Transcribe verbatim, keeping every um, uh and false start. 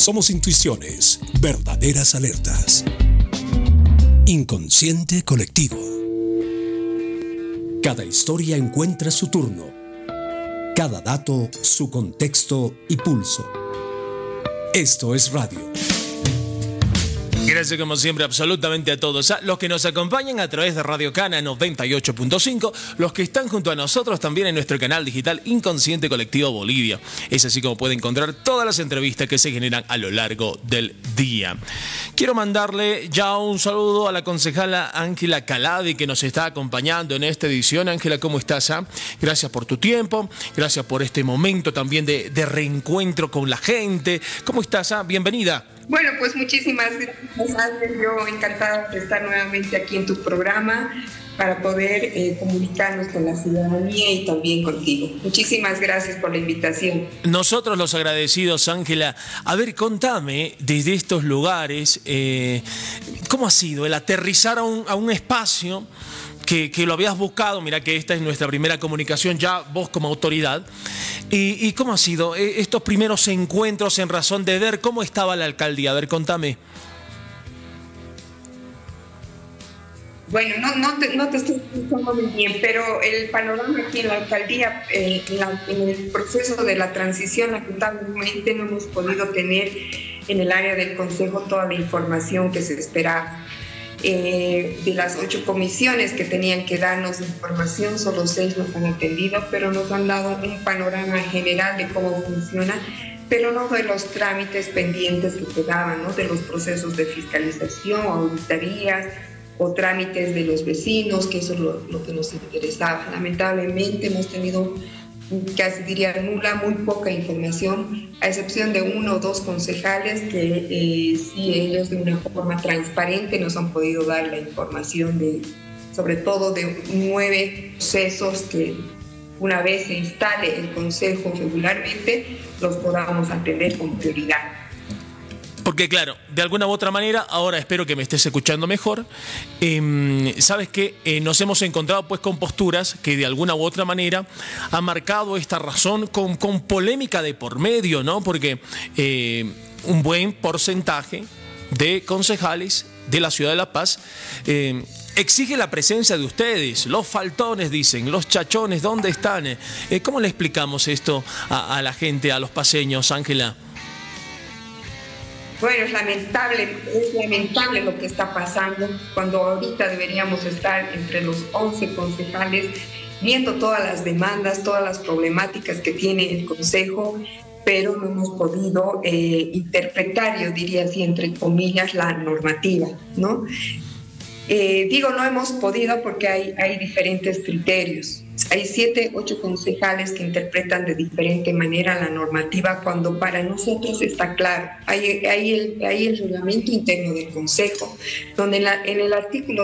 Somos intuiciones, verdaderas alertas. Inconsciente colectivo. Cada historia encuentra su turno. Cada dato, su contexto y pulso. Esto es radio. Gracias como siempre absolutamente a todos, a los que nos acompañan a través de Radio Cana noventa y ocho punto cinco, los que están junto a nosotros también en nuestro canal digital Inconsciente Colectivo Bolivia. Es así como puede encontrar todas las entrevistas que se generan a lo largo del día. Quiero mandarle ya un saludo a la concejala Ángela Caladi, que nos está acompañando en esta edición. Ángela, ¿cómo estás? Ah? Gracias por tu tiempo, gracias por este momento también de, de reencuentro con la gente. ¿Cómo estás? Ah? Bienvenida. Bueno, pues muchísimas gracias, Ángel. Yo encantada de estar nuevamente aquí en tu programa para poder eh, comunicarnos con la ciudadanía y también contigo. Muchísimas gracias por la invitación. Nosotros los agradecidos, Ángela. A ver, contame desde estos lugares, eh, ¿cómo ha sido el aterrizar a un, a un espacio que, que lo habías buscado? Mira que esta es nuestra primera comunicación, ya vos como autoridad. ¿Y, y cómo ha sido estos primeros encuentros en razón de ver cómo estaba la alcaldía? A ver, contame. Bueno, no, no, te, no te estoy escuchando muy bien, pero el panorama aquí en la alcaldía, eh, en, la, en el proceso de la transición, lamentablemente no hemos podido tener en el área del Consejo toda la información que se esperaba. Eh, de las ocho comisiones que tenían que darnos información, solo seis nos han atendido, pero nos han dado un panorama general de cómo funciona, pero no de los trámites pendientes que quedaban, ¿no? De los procesos de fiscalización, auditorías o trámites de los vecinos, que eso es lo, lo que nos interesaba. Lamentablemente hemos tenido, casi diría nula, muy poca información, a excepción de uno o dos concejales que eh, sí ellos de una forma transparente nos han podido dar la información de, sobre todo de nueve procesos que una vez se instale el consejo regularmente los podamos atender con prioridad. Porque claro, de alguna u otra manera, ahora espero que me estés escuchando mejor, eh, sabes que eh, nos hemos encontrado pues con posturas que de alguna u otra manera han marcado esta razón con, con polémica de por medio, ¿no? Porque eh, un buen porcentaje de concejales de la ciudad de La Paz eh, exige la presencia de ustedes. Los faltones, dicen, los chachones, ¿dónde están? Eh, ¿Cómo le explicamos esto a, a la gente, a los paseños, Ángela? Bueno, es lamentable, es lamentable lo que está pasando cuando ahorita deberíamos estar entre los once concejales viendo todas las demandas, todas las problemáticas que tiene el Consejo, pero no hemos podido eh, interpretar, yo diría así, entre comillas, la normativa, ¿no? Eh, digo no hemos podido porque hay, hay diferentes criterios. Hay siete, ocho concejales que interpretan de diferente manera la normativa cuando para nosotros está claro. Hay, hay, el, hay el reglamento interno del Consejo, donde en, la, en el artículo